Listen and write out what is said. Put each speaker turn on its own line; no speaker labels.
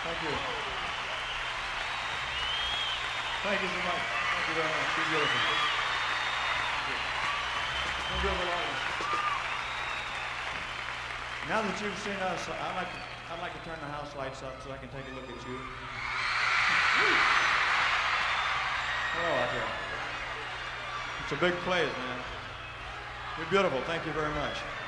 Thank you. Thank you so much. Thank you very much. You're beautiful. Thank you. Now that you've seen us, I'd like to turn the house lights up so I can take a look at you. Hello out there. It's a big place, man. You're beautiful. Thank you very much.